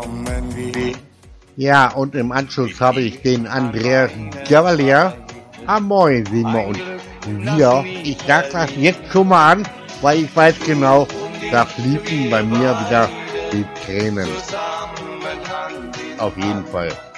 Ja, und im Anschluss habe ich den Andreas Gavalier am Moin Simon. Und wir, ich sag das jetzt schon mal an, weil ich weiß genau, da fließen bei mir wieder die Tränen. Auf jeden Fall.